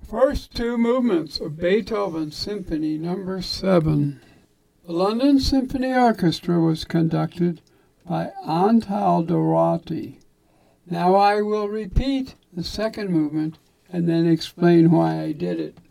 First two movements of Beethoven's Symphony No. 7. The London Symphony Orchestra was conducted by Antal Dorati. Now I will repeat the second movement and then explain why I did it.